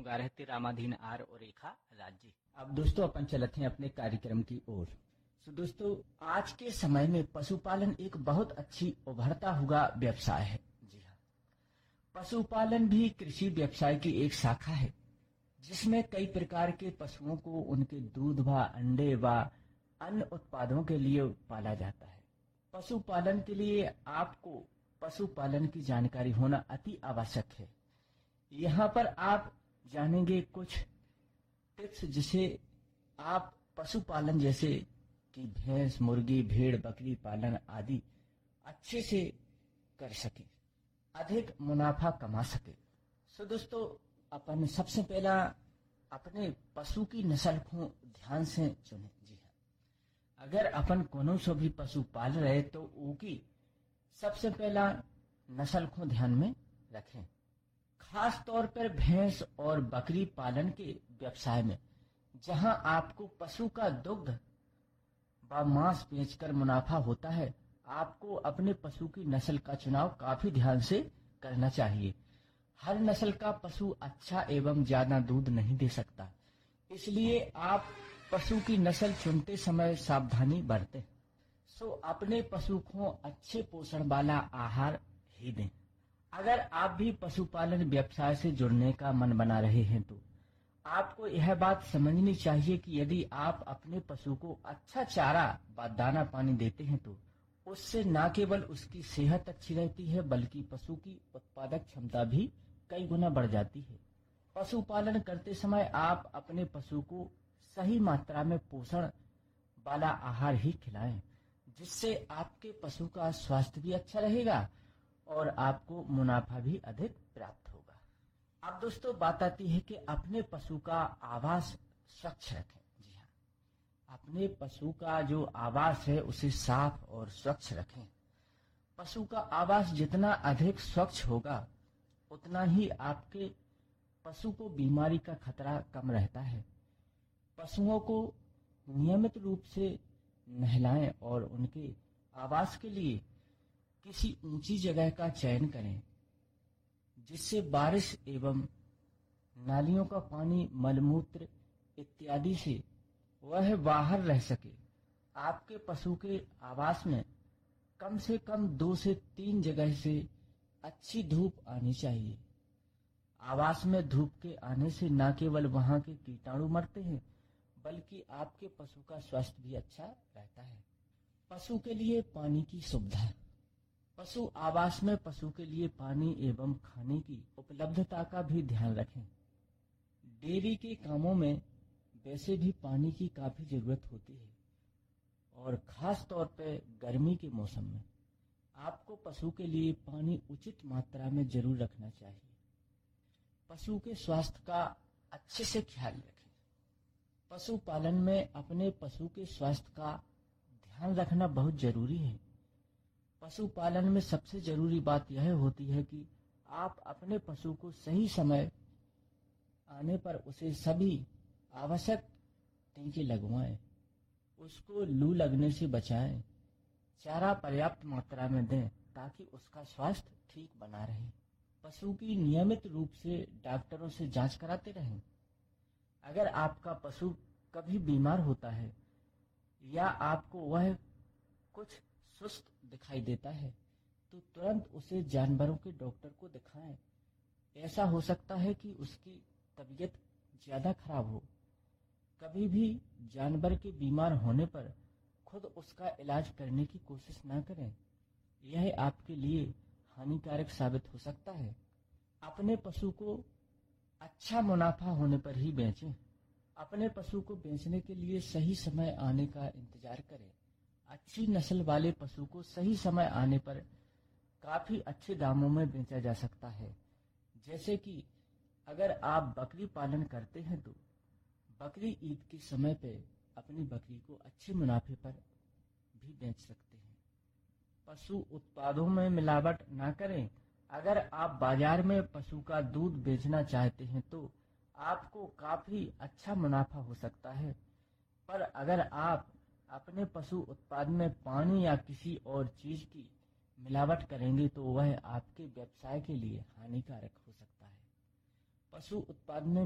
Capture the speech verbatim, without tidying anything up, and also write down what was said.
गा रहे थे रामाधीन आर और रेखा राज जी। अब दोस्तों अपन चलते हैं अपने कार्यक्रम की ओर। तो दोस्तों आज के समय में पशुपालन एक बहुत अच्छी उभरता हुआ व्यवसाय है। जी हाँ, पशुपालन भी कृषि व्यवसाय की एक शाखा है जिसमें कई प्रकार के पशुओं को उनके दूध व अंडे व अन्य उत्पादों के लिए पाला जाता है। पशुपालन के लिए आपको पशुपालन की जानकारी होना अति आवश्यक है। यहाँ पर आप जानेंगे कुछ टिप्स जिसे आप पशुपालन जैसे कि भैंस, मुर्गी, भेड़, बकरी पालन आदि अच्छे से कर सके, अधिक मुनाफा कमा सके। सो दोस्तों अपन सबसे पहला अपने पशु की नस्ल को ध्यान से चुने। जी हाँ, अगर अपन कोनो सो भी पशु पाल रहे तो उनकी सबसे पहला नस्ल को ध्यान में रखें। खास तौर पर भैंस और बकरी पालन के व्यवसाय में जहां आपको पशु का दुग्ध व मांस बेचकर मुनाफा होता है, आपको अपने पशु की नस्ल का चुनाव काफी ध्यान से करना चाहिए। हर नस्ल का पशु अच्छा एवं ज्यादा दूध नहीं दे सकता, इसलिए आप पशु की नस्ल चुनते समय सावधानी बरतें। सो अपने पशु को अच्छे पोषण वाला आहार ही दें। अगर आप भी पशुपालन व्यवसाय से जुड़ने का मन बना रहे हैं तो आपको यह बात समझनी चाहिए कि यदि आप अपने पशु को अच्छा चारा व दाना पानी देते हैं तो उससे न केवल उसकी सेहत अच्छी रहती है बल्कि पशु की उत्पादक क्षमता भी कई गुना बढ़ जाती है। पशुपालन करते समय आप अपने पशु को सही मात्रा में पोषण वाला आहार ही खिलाएं, जिससे आपके पशु का स्वास्थ्य भी अच्छा रहेगा और आपको मुनाफा भी अधिक प्राप्त होगा। अब दोस्तों बात आती है कि अपने पशु का आवास स्वच्छ रखें। जी हाँ, अपने पशु का जो आवास है उसे साफ और स्वच्छ रखें। पशु का आवास जितना अधिक स्वच्छ होगा उतना ही आपके पशु को बीमारी का खतरा कम रहता है। पशुओं को नियमित रूप से नहलाएं और उनके आवास के लिए किसी ऊंची जगह का चयन करें जिससे बारिश एवं नालियों का पानी, मलमूत्र इत्यादि से वह बाहर रह सके। आपके पशु के आवास में कम से कम दो से तीन जगह से अच्छी धूप आनी चाहिए। आवास में धूप के आने से न केवल वहां के कीटाणु मरते हैं बल्कि आपके पशु का स्वास्थ्य भी अच्छा रहता है। पशु के लिए पानी की सुविधा। पशु आवास में पशु के लिए पानी एवं खाने की उपलब्धता का भी ध्यान रखें। डेयरी के कामों में वैसे भी पानी की काफी जरूरत होती है और खास तौर पर गर्मी के मौसम में आपको पशु के लिए पानी उचित मात्रा में जरूर रखना चाहिए। पशु के स्वास्थ्य का अच्छे से ख्याल रखें। पशुपालन में अपने पशु के स्वास्थ्य का ध्यान रखना बहुत जरूरी है। पशुपालन में सबसे जरूरी बात यह होती है कि आप अपने पशु को सही समय आने पर उसे सभी आवश्यक टीके लगवाएं, उसको लू लगने से बचाएं, चारा पर्याप्त मात्रा में दें ताकि उसका स्वास्थ्य ठीक बना रहे। पशु की नियमित रूप से डॉक्टरों से जांच कराते रहें। अगर आपका पशु कभी बीमार होता है या आपको वह कुछ सुस्त दिखाई देता है तो तुरंत उसे जानवरों के डॉक्टर को दिखाएं। ऐसा हो सकता है कि उसकी तबीयत ज्यादा खराब हो। कभी भी जानवर के बीमार होने पर खुद उसका इलाज करने की कोशिश न करें, यह आपके लिए हानिकारक साबित हो सकता है। अपने पशु को अच्छा मुनाफा होने पर ही बेचें। अपने पशु को बेचने के लिए सही समय आने का इंतजार करें। अच्छी नस्ल वाले पशु को सही समय आने पर काफी अच्छे दामों में बेचा जा सकता है। जैसे कि अगर आप बकरी पालन करते हैं तो बकरी ईद के समय पे अपनी बकरी को अच्छे मुनाफे पर भी बेच सकते हैं। पशु उत्पादों में मिलावट ना करें। अगर आप बाजार में पशु का दूध बेचना चाहते हैं तो आपको काफी अच्छा मुनाफा हो सकता है, पर अगर आप अपने पशु उत्पाद में पानी या किसी और चीज की मिलावट करेंगे तो वह आपके व्यवसाय के लिए हानिकारक हो सकता है। पशु उत्पाद में